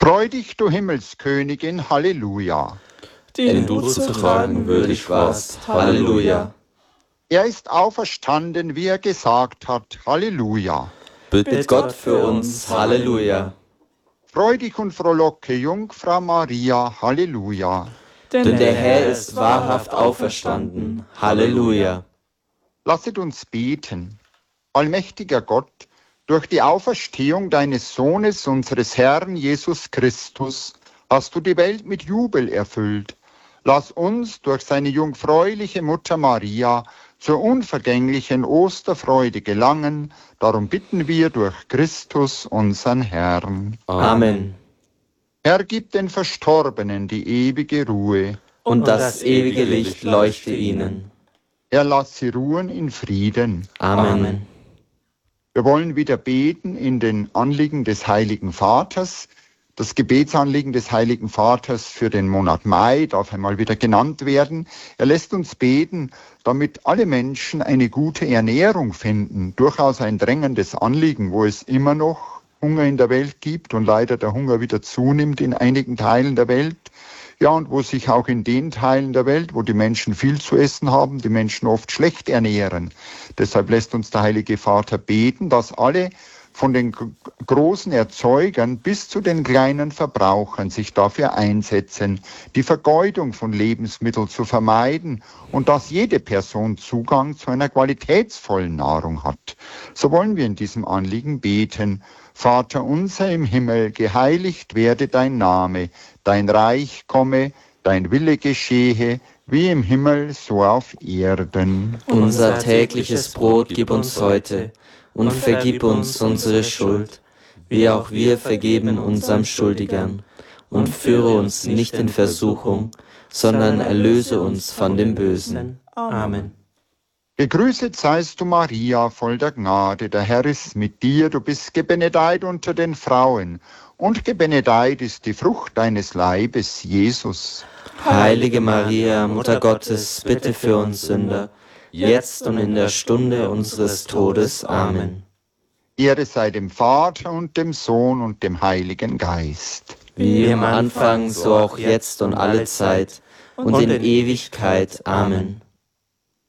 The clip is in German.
Freu dich, du Himmelskönigin, Halleluja. Den du zu tragen würdig warst, Halleluja. Er ist auferstanden, wie er gesagt hat, Halleluja. Bitt Gott für uns, Halleluja. Freu dich und frohlocke, Jungfrau Maria, Halleluja. Denn der Herr ist wahrhaft auferstanden, Halleluja. Lasset uns beten. Allmächtiger Gott, durch die Auferstehung deines Sohnes, unseres Herrn Jesus Christus, hast du die Welt mit Jubel erfüllt. Lass uns durch seine jungfräuliche Mutter Maria zur unvergänglichen Osterfreude gelangen. Darum bitten wir durch Christus, unseren Herrn. Amen. Herr, gib den Verstorbenen die ewige Ruhe. Und das ewige Licht leuchte ihnen. Er lass sie ruhen in Frieden. Amen. Wir wollen wieder beten in den Anliegen des Heiligen Vaters. Das Gebetsanliegen des Heiligen Vaters für den Monat Mai darf einmal wieder genannt werden. Er lässt uns beten, damit alle Menschen eine gute Ernährung finden. Durchaus ein drängendes Anliegen, wo es immer noch Hunger in der Welt gibt und leider der Hunger wieder zunimmt in einigen Teilen der Welt. Ja, und wo sich auch in den Teilen der Welt, wo die Menschen viel zu essen haben, die Menschen oft schlecht ernähren. Deshalb lässt uns der Heilige Vater beten, dass alle von den großen Erzeugern bis zu den kleinen Verbrauchern sich dafür einsetzen, die Vergeudung von Lebensmitteln zu vermeiden und dass jede Person Zugang zu einer qualitätsvollen Nahrung hat. So wollen wir in diesem Anliegen beten. Vater unser im Himmel, geheiligt werde dein Name, dein Reich komme, dein Wille geschehe, wie im Himmel, so auf Erden. Unser tägliches Brot gib uns heute und vergib uns unsere Schuld, wie auch wir vergeben unseren Schuldigern. Und führe uns nicht in Versuchung, sondern erlöse uns von dem Bösen. Amen. Gegrüßet seist du, Maria, voll der Gnade, der Herr ist mit dir, du bist gebenedeit unter den Frauen, und gebenedeit ist die Frucht deines Leibes, Jesus. Heilige Maria, Mutter Gottes, bitte für uns Sünder, jetzt und in der Stunde unseres Todes. Amen. Ehre sei dem Vater und dem Sohn und dem Heiligen Geist. Wie im Anfang, so auch jetzt und alle Zeit und in Ewigkeit. Amen.